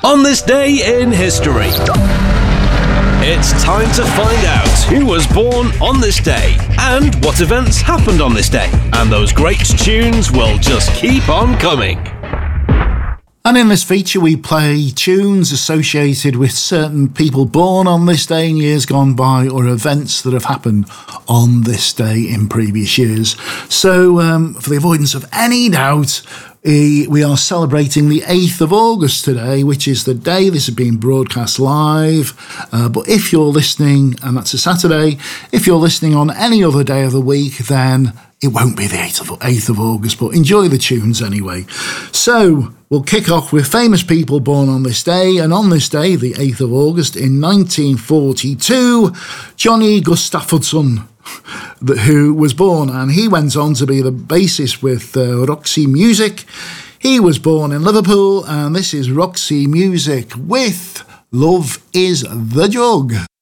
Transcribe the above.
On this day in history, it's time to find out who was born on this day and what events happened on this day. And those great tunes will just keep on coming. And in this feature, we play tunes associated with certain people born on this day in years gone by, or events that have happened on this day in previous years. So, for the avoidance of any doubt, we are celebrating the 8th of August today, which is the day this is being broadcast live. But if you're listening, and that's a Saturday, if you're listening on any other day of the week, then it won't be the 8th of August, but enjoy the tunes anyway. So, we'll kick off with famous people born on this day, and on this day, the 8th of August, in 1942, Johnny Gustafsson, who was born, and he went on to be the bassist with Roxy Music. He was born in Liverpool, and this is Roxy Music with Love is the Drug.